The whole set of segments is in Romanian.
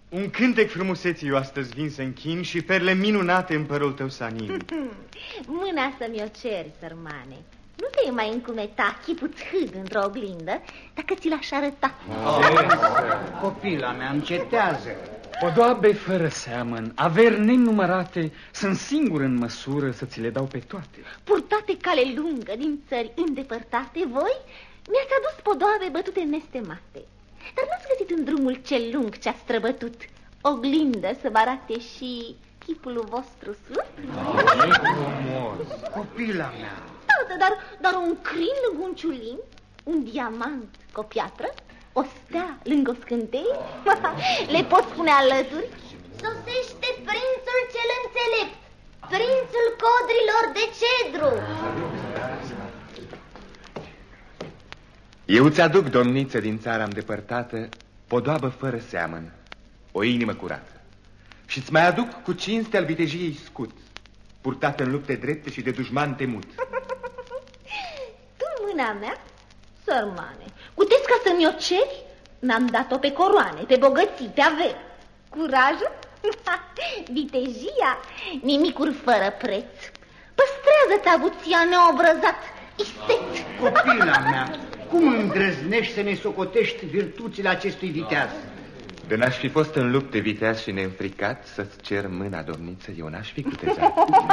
Un cântec frumuseții eu astăzi vin să închin și perle minunate în părul tău sanin. Mâna să-mi o ceri, sărmane. Nu te mai încumeta chipul-ți hâd într-o oglindă dacă ți l-aș arăta. Copila mea, încetează. Podoabe fără seamăn, averi nenumărate, sunt singur în măsură să ți le dau pe toate. Purtate cale lungă din țări îndepărtate, voi mi-ați adus podoabe bătute nestemate. Dar n-ați găsit în drumul cel lung ce-a străbătut oglindă să vă arate și chipul vostru sfânt? Copila mea. Dar un crin lângă un ciulin, un diamant cu o piatră, o stea lângă o scânteie, le pot spune alături? Sosește prințul cel înțelept, prințul codrilor de cedru. Eu ți aduc, domniță din țara îndepărtată, podoabă fără seamăn, o inimă curată. Și îți mai aduc cu cinste al vitejiei scut, purtată în lupte drepte și de dușman temut. Tu, mâna mea, sărmane, puteți ca să mi-o ceri? Mi-am dat-o pe coroane, pe bogății, pe averi. Curajul? Vitejia? Nimicuri fără preț. Păstrează-ți avuția neobrăzat, isteț. Copila mea, cum îndrăznești să ne socotești virtuțile acestui viteaz? De n-aș fi fost în lupte viteaz și neînfricat să-ți cer mâna, domniță, eu n-aș fi cutezat.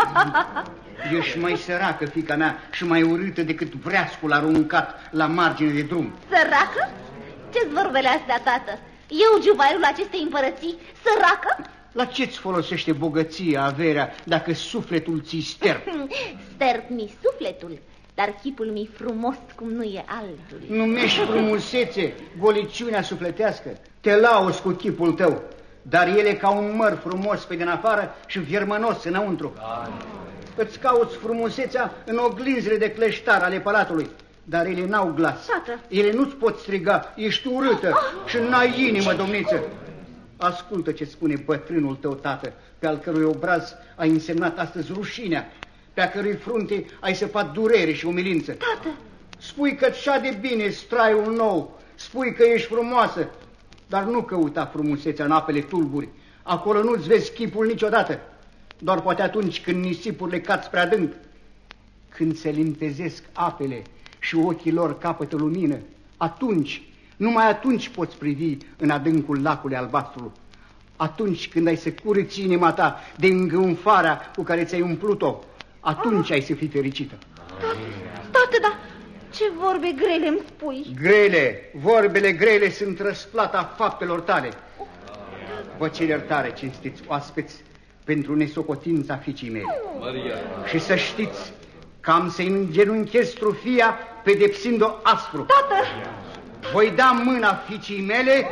Ești mai săracă, fiica mea, și mai urâtă decât vreascul aruncat la margine de drum. Săracă? Ce-ți vorbele astea, tată? Eu, juvairul acestei împărății, săracă? La ce-ți folosește bogăția, averea, dacă sufletul ți-i sterp? Sterp-mi sufletul, dar chipul mi frumos cum nu e altul. Numești frumusețe goliciunea sufletească. Te lauzi cu chipul tău, dar el e ca un măr frumos pe din afară și viermănos înăuntru. Îți cauți frumusețea în oglinzile de cleștar ale palatului, dar ele n-au glas. Tată. Ele nu-ți pot striga, ești urâtă și n-ai inimă, domniță. Ascultă ce spune bătrânul tău, tată, pe al cărui obraz ai însemnat astăzi rușinea, pe a cărui frunte ai săpat durere și umilință. Tată. Spui că ți-a de bine straiul nou, spui că ești frumoasă, dar nu căuta frumusețea în apele tulburi. Acolo nu-ți vezi chipul niciodată, doar poate atunci când nisipurile cad spre adânc. Când se limpezesc apele și ochii lor capătă lumină, atunci, numai atunci poți privi în adâncul lacului albastru. Atunci când ai să curăți inima ta de îngânfarea cu care ți-ai umplut-o, atunci ai să fii fericită. Tată, da, ce vorbe grele îmi spui? Grele, vorbele grele sunt răsplata faptelor tale. Vă cer iertare, cinstiți oaspeți, pentru nesocotința fiicii mele. Și să știți că am să-i îngenunchez trufia pedepsind-o aspru. Tată! Voi da mâna fiicii mele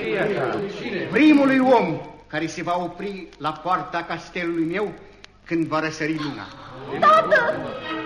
primului om care se va opri la poarta castelului meu când va răsări luna. Tată!